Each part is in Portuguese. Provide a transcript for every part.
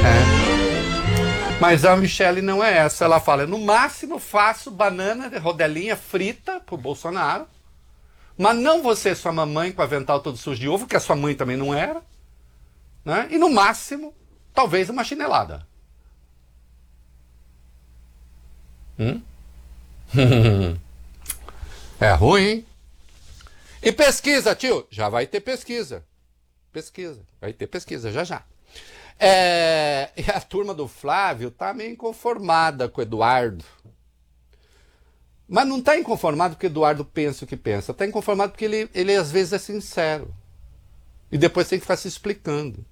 Mas a Michelle não é essa. Ela fala, no máximo faço banana de rodelinha frita pro Bolsonaro, mas não você, sua mamãe, com avental todo sujo de ovo, que a sua mãe também não era, né? E no máximo, talvez uma chinelada. É ruim, hein? E pesquisa, tio? Já vai ter pesquisa. Vai ter pesquisa, já. E a turma do Flávio tá meio inconformada com o Eduardo. Mas não tá inconformado porque o Eduardo pensa o que pensa. Tá inconformado porque ele às vezes é sincero. E depois tem que ficar se explicando.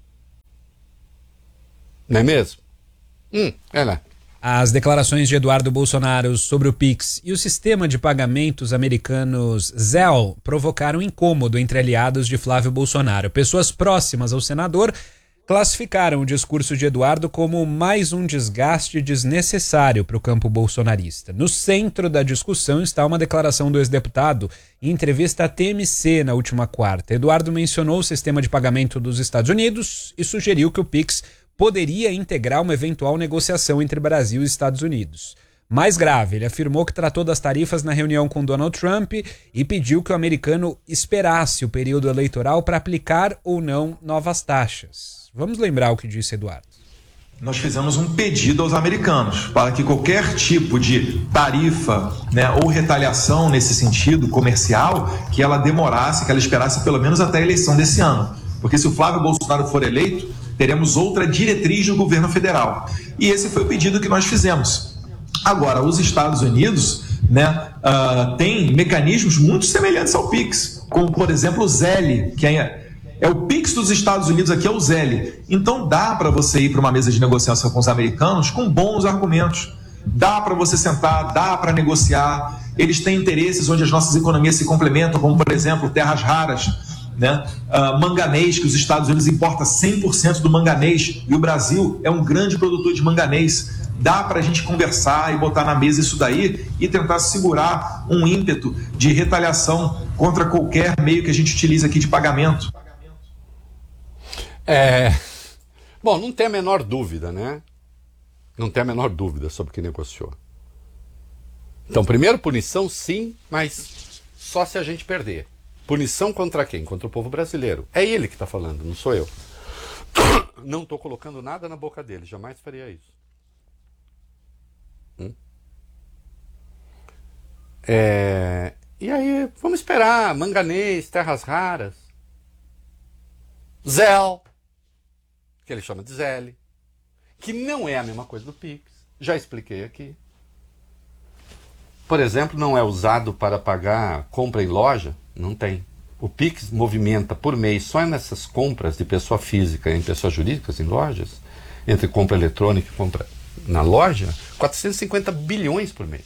Não é mesmo? Lá. As declarações de Eduardo Bolsonaro sobre o Pix e o sistema de pagamentos americanos Zelle provocaram incômodo entre aliados de Flávio Bolsonaro. Pessoas próximas ao senador classificaram o discurso de Eduardo como mais um desgaste desnecessário para o campo bolsonarista. No centro da discussão está uma declaração do ex-deputado em entrevista à TMC na última quarta. Eduardo mencionou o sistema de pagamento dos Estados Unidos e sugeriu que o Pix poderia integrar uma eventual negociação entre Brasil e Estados Unidos. Mais grave, ele afirmou que tratou das tarifas na reunião com Donald Trump e pediu que o americano esperasse o período eleitoral para aplicar ou não novas taxas. Vamos lembrar o que disse Eduardo. Nós fizemos um pedido aos americanos para que qualquer tipo de tarifa, ou retaliação nesse sentido comercial, que ela demorasse, que ela esperasse pelo menos até a eleição desse ano. Porque se o Flávio Bolsonaro for eleito, teremos outra diretriz do governo federal. E esse foi o pedido que nós fizemos. Agora, os Estados Unidos têm mecanismos muito semelhantes ao Pix, como, por exemplo, o Zelle, que é o Pix dos Estados Unidos, aqui é o Zelle. Então dá para você ir para uma mesa de negociação com os americanos com bons argumentos. Dá para você sentar, dá para negociar. Eles têm interesses onde as nossas economias se complementam, como, por exemplo, terras raras, manganês, que os Estados Unidos importam 100% do manganês e o Brasil é um grande produtor de manganês. Dá para a gente conversar e botar na mesa isso daí e tentar segurar um ímpeto de retaliação contra qualquer meio que a gente utiliza aqui de pagamento. Bom, não tem a menor dúvida, né? Não tem a menor dúvida sobre o que negociou. Então, primeiro, punição sim, mas só se a gente perder. Punição contra quem? Contra o povo brasileiro. É ele que está falando, não sou eu. Não estou colocando nada na boca dele, jamais faria isso. E aí, vamos esperar. Manganês, terras raras. Zelle, que ele chama de Zelle, que não é a mesma coisa do Pix. Já expliquei aqui. Por exemplo, não é usado para pagar compra em loja. Não tem. O Pix movimenta por mês, só nessas compras de pessoa física em pessoas jurídicas em lojas, entre compra eletrônica e compra na loja, 450 bilhões por mês.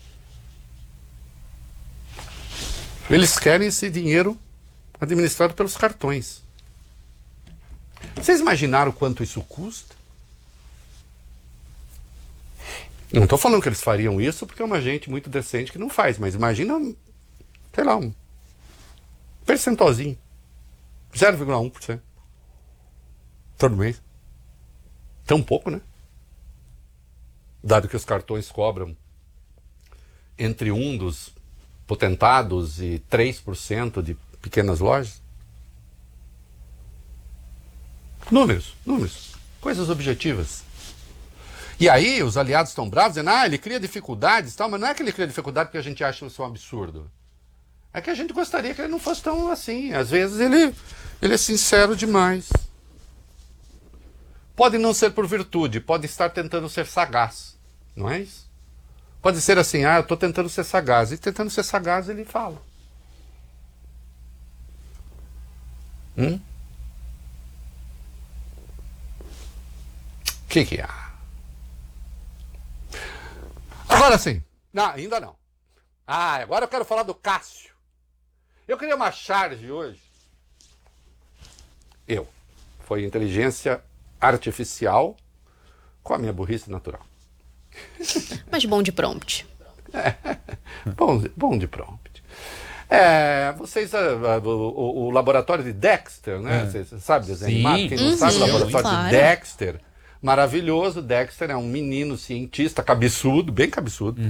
Eles querem esse dinheiro administrado pelos cartões. Vocês imaginaram quanto isso custa? Não estou falando que eles fariam isso porque é uma gente muito decente que não faz, mas imagina, sei lá, um percentualzinho, 0,1% todo mês. Tão pouco, né? Dado que os cartões cobram entre 1 dos potentados e 3% de pequenas lojas. Números, coisas objetivas. E aí os aliados estão bravos, dizendo, ele cria dificuldades e tal, mas não é que ele cria dificuldade porque a gente acha isso um absurdo. É que a gente gostaria que ele não fosse tão assim. Às vezes ele é sincero demais. Pode não ser por virtude, pode estar tentando ser sagaz, não é isso? Pode ser assim, eu estou tentando ser sagaz, e tentando ser sagaz ele fala. O que há? Agora sim. Não, ainda não. Agora eu quero falar do Cássio. Eu queria uma charge hoje. Foi inteligência artificial com a minha burrice natural. Mas bom de prompt. Bom de prompt. O laboratório de Dexter, né? Você sabe desenho animado? Quem não sabe, o laboratório de Dexter maravilhoso. Dexter é um menino cientista, cabeçudo, bem cabeçudo.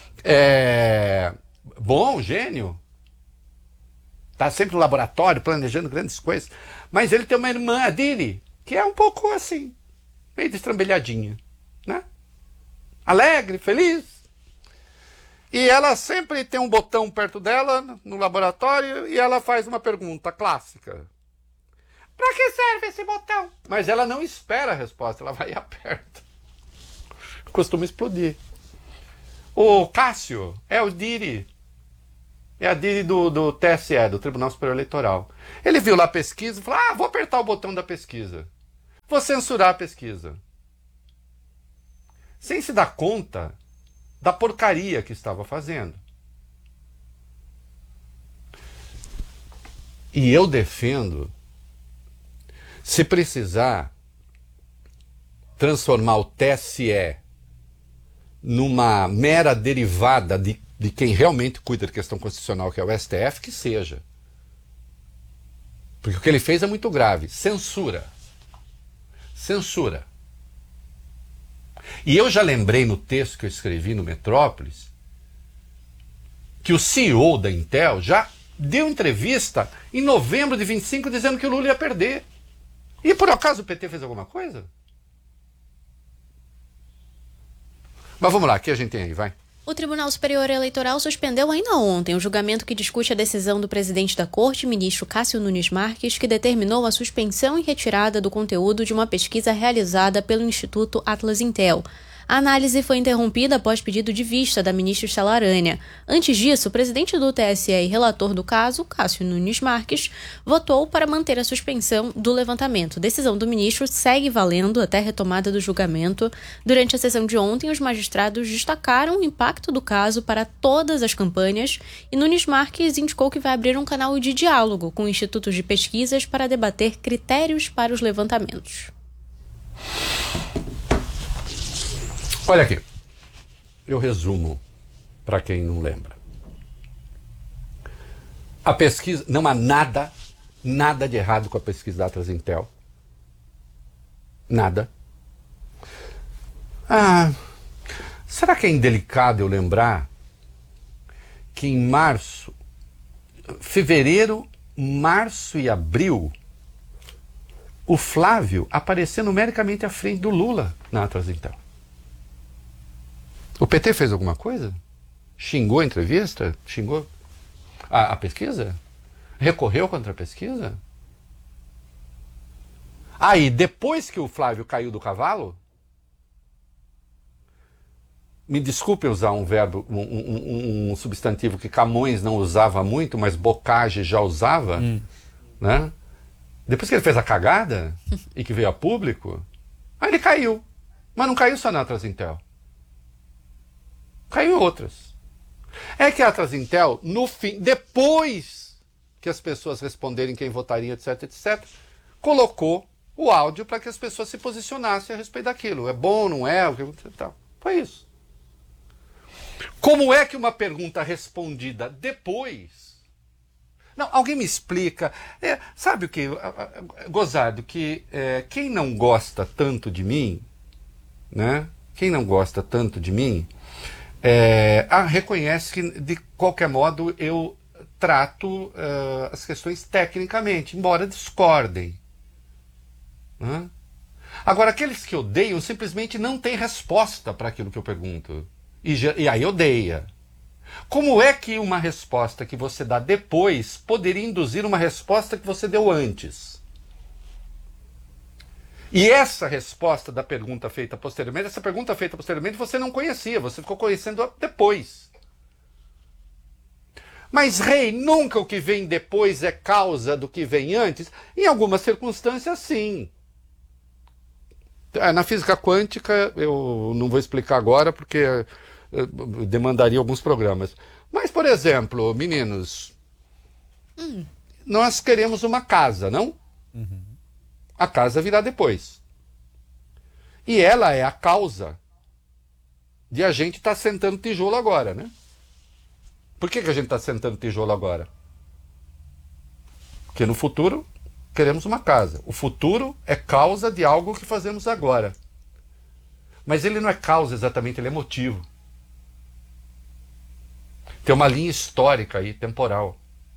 Bom, gênio. Tá sempre no laboratório, planejando grandes coisas. Mas ele tem uma irmã, a Diri, que é um pouco assim, meio destrambelhadinha, né? Alegre, feliz. E ela sempre tem um botão perto dela, no laboratório, e ela faz uma pergunta clássica. Para que serve esse botão? Mas ela não espera a resposta, ela vai e aperta. Costuma explodir. O Cássio é o Diri. É a Diri do TSE, do Tribunal Superior Eleitoral. Ele viu lá a pesquisa e falou, vou apertar o botão da pesquisa. Vou censurar a pesquisa. Sem se dar conta da porcaria que estava fazendo. E eu defendo, se precisar transformar o TSE numa mera derivada de quem realmente cuida da questão constitucional, que é o STF, que seja. Porque o que ele fez é muito grave. Censura. Censura. E eu já lembrei no texto que eu escrevi no Metrópolis que o CEO da Intel já deu entrevista em novembro de 25 dizendo que o Lula ia perder. E por acaso o PT fez alguma coisa? Mas vamos lá, o que a gente tem aí, vai. O Tribunal Superior Eleitoral suspendeu ainda ontem o julgamento que discute a decisão do presidente da Corte, ministro Cássio Nunes Marques, que determinou a suspensão e retirada do conteúdo de uma pesquisa realizada pelo Instituto Atlas Intel. A análise foi interrompida após pedido de vista da ministra Estela Aranha. Antes disso, o presidente do TSE e relator do caso, Cássio Nunes Marques, votou para manter a suspensão do levantamento. Decisão do ministro segue valendo até a retomada do julgamento. Durante a sessão de ontem, os magistrados destacaram o impacto do caso para todas as campanhas e Nunes Marques indicou que vai abrir um canal de diálogo com institutos de pesquisas para debater critérios para os levantamentos. Olha aqui, eu resumo para quem não lembra. A pesquisa, não há nada de errado com a pesquisa da Atlas Intel. Nada. Será que é indelicado eu lembrar que em fevereiro, março e abril, o Flávio apareceu numericamente à frente do Lula na Atlas Intel? O PT fez alguma coisa? Xingou a entrevista? Xingou a pesquisa? Recorreu contra a pesquisa? Aí, depois que o Flávio caiu do cavalo, me desculpe usar um verbo, um substantivo que Camões não usava muito, mas Bocage já usava, né? Depois que ele fez a cagada e que veio a público, aí ele caiu. Mas não caiu só na Atlas Intel. Caiu em outras. É que a Atlas Intel, no fim, depois que as pessoas responderem quem votaria, etc, etc, colocou o áudio para que as pessoas se posicionassem a respeito daquilo. É bom, não é? Tal. Foi isso. Como é que uma pergunta respondida depois... Não, alguém me explica. Sabe o que? Gozado, que quem não gosta tanto de mim, né? Quem não gosta tanto de mim... reconhece que, de qualquer modo, eu trato as questões tecnicamente, embora discordem. Né? Agora, aqueles que odeiam simplesmente não têm resposta para aquilo que eu pergunto. E aí odeia. Como é que uma resposta que você dá depois poderia induzir uma resposta que você deu antes? E essa resposta da pergunta feita posteriormente, você não conhecia, você ficou conhecendo depois. Mas, Rei, nunca o que vem depois é causa do que vem antes? Em algumas circunstâncias, sim. Na física quântica, eu não vou explicar agora, porque demandaria alguns programas. Mas, por exemplo, meninos, nós queremos uma casa, não? Uhum. A casa virá depois. E ela é a causa de a gente estar sentando tijolo agora, né? Por que a gente está sentando tijolo agora? Porque no futuro queremos uma casa. O futuro é causa de algo que fazemos agora. Mas ele não é causa exatamente, ele é motivo. Tem uma linha histórica aí, temporal.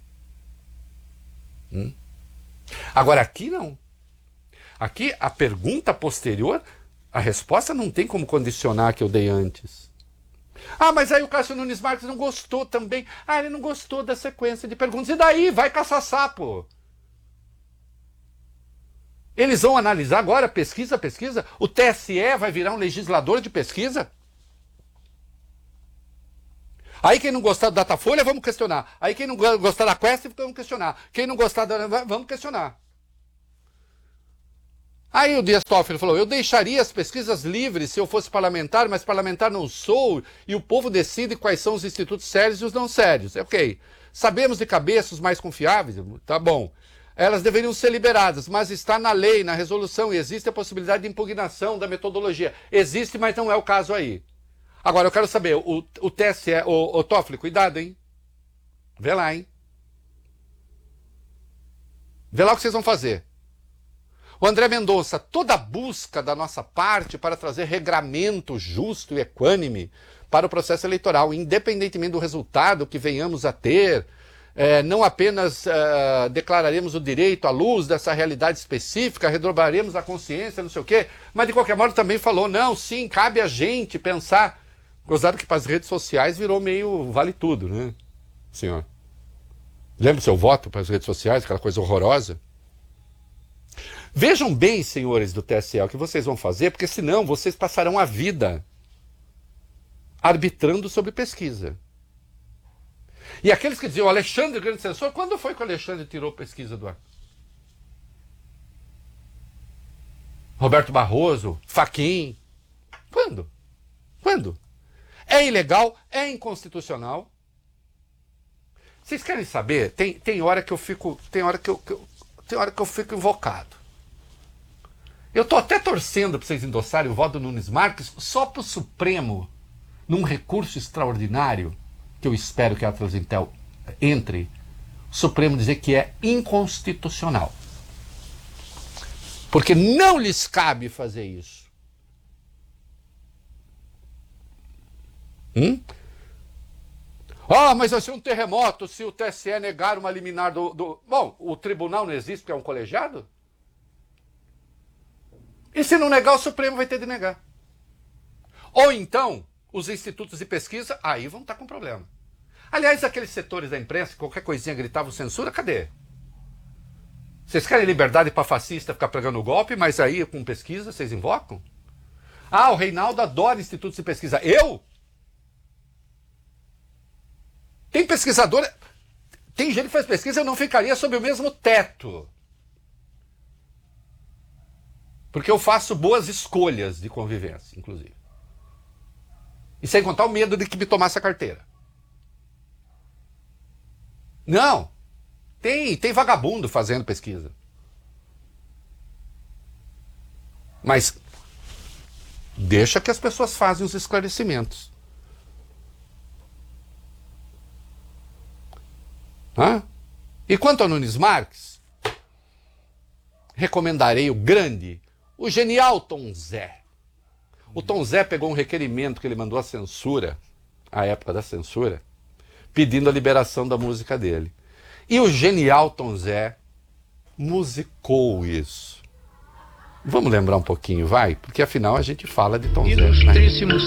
Agora aqui não. Aqui a pergunta posterior, a resposta não tem como condicionar a que eu dei antes. Ah, mas aí o Cássio Nunes Marques não gostou também. Ah, ele não gostou da sequência de perguntas. E daí? Vai caçar sapo. Eles vão analisar agora, pesquisa. O TSE vai virar um legislador de pesquisa? Aí quem não gostar do Datafolha, vamos questionar. Aí quem não gostar da Quest, vamos questionar. Quem não gostar da... vamos questionar. Aí o Dias Toffoli falou, eu deixaria as pesquisas livres se eu fosse parlamentar, mas parlamentar não sou, e o povo decide quais são os institutos sérios e os não sérios. Ok. Sabemos de cabeça os mais confiáveis? Tá bom. Elas deveriam ser liberadas, mas está na lei, na resolução, e existe a possibilidade de impugnação da metodologia. Existe, mas não é o caso aí. Agora, eu quero saber, o TSE, o Toffoli, cuidado, hein? Vê lá, hein? Vê lá o que vocês vão fazer. O André Mendonça, toda a busca da nossa parte para trazer regramento justo e equânime para o processo eleitoral, independentemente do resultado que venhamos a ter, não apenas declararemos o direito à luz dessa realidade específica, redobraremos a consciência, não sei o quê, mas de qualquer modo também falou, não, sim, cabe a gente pensar. Gozado que para as redes sociais virou meio vale tudo, né, senhor? Lembra o seu voto para as redes sociais, aquela coisa horrorosa? Vejam bem, senhores do TSE, o que vocês vão fazer, porque senão vocês passarão a vida arbitrando sobre pesquisa. E aqueles que diziam, o Alexandre, grande censor, quando foi que o Alexandre tirou pesquisa do ar? Roberto Barroso, Fachin. Quando? É ilegal, é inconstitucional. Vocês querem saber? Tem hora que eu fico invocado. Eu tô até torcendo para vocês endossarem o voto do Nunes Marques só para o Supremo, num recurso extraordinário, que eu espero que a Transintel entre, o Supremo dizer que é inconstitucional. Porque não lhes cabe fazer isso. Mas vai ser um terremoto se o TSE negar uma liminar do... Bom, o tribunal não existe porque é um colegiado? E se não negar, o Supremo vai ter de negar. Ou então, os institutos de pesquisa, aí vão estar com problema. Aliás, aqueles setores da imprensa, qualquer coisinha gritavam censura, cadê? Vocês querem liberdade para fascista ficar pregando o golpe, mas aí com pesquisa vocês invocam? Ah, o Reinaldo adora institutos de pesquisa. Eu? Tem pesquisador... Tem gente que faz pesquisa, eu não ficaria sob o mesmo teto. Porque eu faço boas escolhas de convivência, inclusive. E sem contar o medo de que me tomasse a carteira. Não. Tem vagabundo fazendo pesquisa. Mas deixa que as pessoas fazem os esclarecimentos. E quanto ao Nunes Marques, recomendarei o genial Tom Zé. O Tom Zé pegou um requerimento que ele mandou à censura, à época da censura, pedindo a liberação da música dele. E o genial Tom Zé musicou isso. Vamos lembrar um pouquinho, vai? Porque afinal a gente fala de Tom Zé, né?